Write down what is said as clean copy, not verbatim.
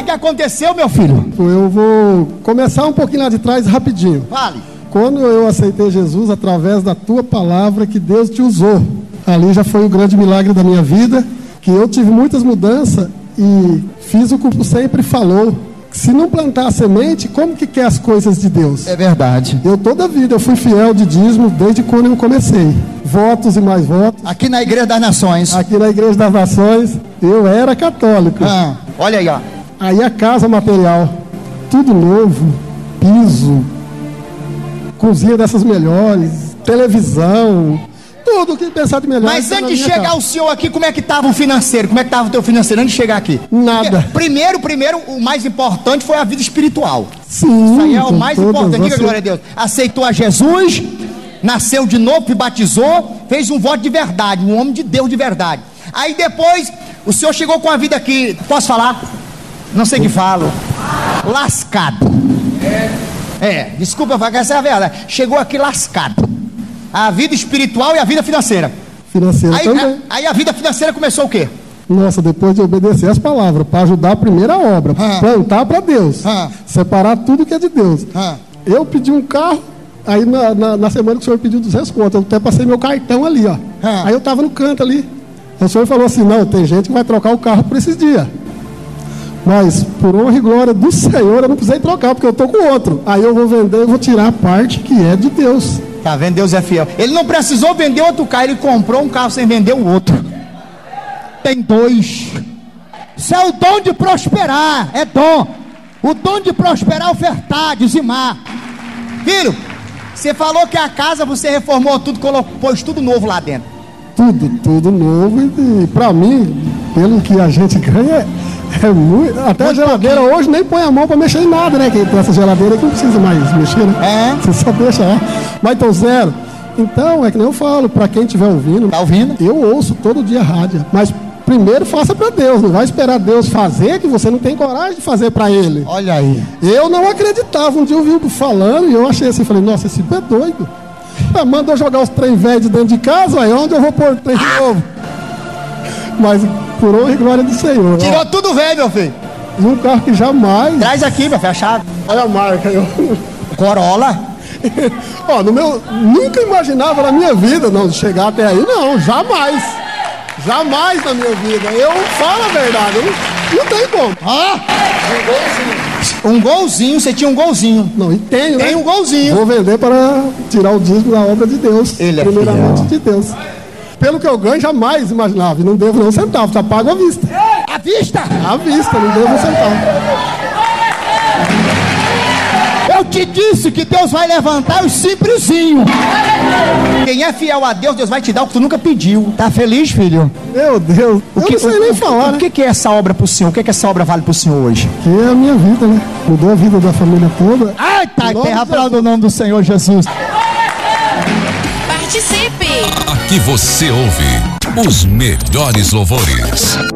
que aconteceu, meu filho? Eu vou começar um pouquinho lá de trás rapidinho. Fale. Quando eu aceitei Jesus através da tua palavra que Deus te usou, ali já foi o grande milagre da minha vida, que eu tive muitas mudanças e fiz o que o sempre falou. Se não plantar a semente, como que quer as coisas de Deus? É verdade. Eu toda a vida eu fui fiel de dízimo desde quando eu comecei. Votos e mais votos. Aqui na Igreja das Nações. Aqui na Igreja das Nações, eu era católico. Olha aí, ó. Aí a casa material, tudo novo, piso, cozinha dessas melhores, televisão, tudo que pensar de melhor. Mas antes de chegar o senhor aqui, como é que estava o financeiro? Como é que estava o teu financeiro antes de chegar aqui? Nada. Porque primeiro, o mais importante foi a vida espiritual. Sim. Isso aí é o mais importante. Diga glória a Deus. Aceitou a Jesus, nasceu de novo, se batizou, fez um voto de verdade, um homem de Deus de verdade. Aí depois, o senhor chegou com a vida aqui, posso falar? Não sei o que falo. Lascado. Desculpa, essa é a verdade. Chegou aqui lascado. A vida espiritual e a vida financeira. Financeira também. Aí a vida financeira começou o quê? Nossa, depois de obedecer as palavras, para ajudar a primeira obra, plantar para Deus, separar tudo que é de Deus. Eu pedi um carro, aí na semana que o senhor pediu 200 contos, eu até passei meu cartão ali, ó. Aí eu estava no canto ali. O senhor falou assim, não, tem gente que vai trocar o carro por esses dias. Mas, por honra e glória do Senhor, eu não precisei trocar, porque eu estou com outro. Aí eu vou vender e vou tirar a parte que é de Deus. Tá vendo? Deus é fiel. Ele não precisou vender outro carro, ele comprou um carro sem vender o outro. Tem dois. Isso é o dom de prosperar, é dom. O dom de prosperar é ofertar, dizimar. Filho, você falou que a casa você reformou tudo, pôs tudo novo lá dentro. Tudo novo. E para mim, pelo que a gente ganha, é muito. Até a geladeira hoje nem põe a mão para mexer em nada, né? Que tem essa geladeira que não precisa mais mexer, né? Você só deixa lá. Mas então, zero. Então, é que nem eu falo, para quem estiver ouvindo. Tá ouvindo? Eu ouço todo dia rádio. Mas primeiro faça para Deus. Não vai esperar Deus fazer, que você não tem coragem de fazer para Ele. Olha aí. Eu não acreditava. Um dia eu vi falando e eu achei assim, falei, nossa, esse é doido. Manda eu jogar os trem velhos dentro de casa, aí onde eu vou pôr o trem novo? Mas por honra e glória do Senhor. Tirou tudo velho, meu filho. E um carro que jamais. Traz aqui, meu filho, a chave. Olha a marca. Corolla. Nunca imaginava na minha vida, não, de chegar até aí, não, jamais. Jamais na minha vida. Eu falo a verdade, não tem como. Um golzinho, você tinha um golzinho. Não, e tenho, né? Tem um golzinho. Vou vender para tirar o dízimo da obra de Deus. Ele é primeiramente fiel. de Deus. Pelo que eu ganho, jamais imaginava. E não devo nem um centavo, já pago à vista. À vista? À vista, não devo um centavo. Eu te disse que Deus vai levantar os simplesinhos. Quem é fiel a Deus, Deus vai te dar o que tu nunca pediu. Tá feliz, filho? Meu Deus, eu não sei nem falar, né? O que é essa obra pro senhor? O que essa obra vale pro senhor hoje? Que é a minha vida, né? Mudou a vida da família toda. Ai, tá, terra aplauda o nome do Senhor Jesus. Participe! Aqui você ouve os melhores louvores.